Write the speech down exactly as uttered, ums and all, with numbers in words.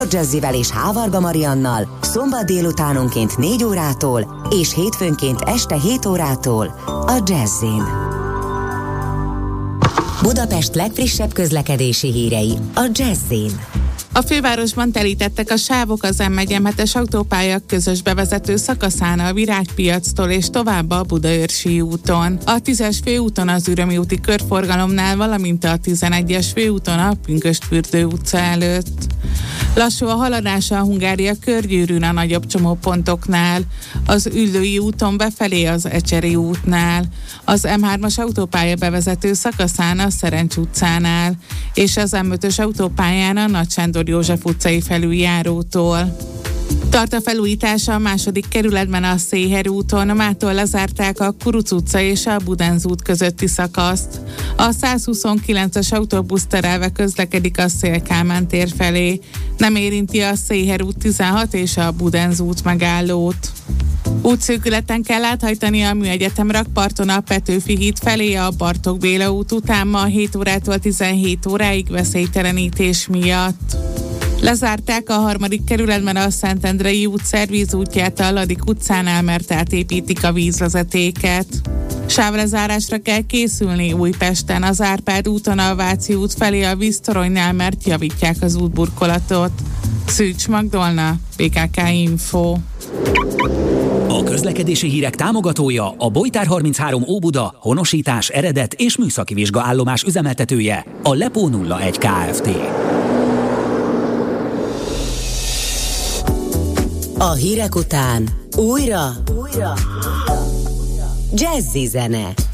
Dr. Jazzivel és Hávarga Mariannal szombat délutánonként négy órától és hétfőnként este hét órától a Jazzin. Budapest legfrissebb közlekedési hírei a Jazzin. A fővárosban telítettek a sávok az M egy M hetes autópálya közös bevezető szakaszán a Virágpiactól és tovább a Budaörsi úton. A tízes főúton az Ürömi úti körforgalomnál, valamint a tizenegyes főúton a Pünkösdfürdő utca előtt. Lassú a haladása a Hungária körgyűrűn a nagyobb csomópontoknál, az Üllői úton befelé az Ecseri útnál, az M hármas autópálya bevezető szakaszán a Szerencs utcánál, és az M ötös autópályán a Nagy Sándor József utcai felüljárótól. Tart a felújítása a második kerületben a Széher úton, mától lezárták a Kuruc utca és a Budenz út közötti szakaszt. A százhuszonkilences autóbusz terelve közlekedik a Széll-Kálmán tér felé. Nem érinti a Széher út tizenhat és a Budenz út megállót. Útszűkületen kell áthajtani a Műegyetem rakparton a Petőfi híd felé a Bartók Béla út után ma hét órától tizenhét óráig veszélytelenítés miatt. Lezárták a harmadik kerületben a Szentendrei út szervízútját a Ladik utcánál, mert átépítik a vízvezetéket. Sávlezárásra kell készülni Újpesten, az Árpád úton a Váci út felé a víztoronynál, mert javítják az útburkolatot. Szűcs Magdolna, bé ká ká Info. A közlekedési hírek támogatója a Bojtár harminchárom Óbuda, honosítás, eredet és műszaki vizsgaállomás üzemeltetője, a Lepó nulla egy Kft. A hírek után újra, újra, Jazzy zene.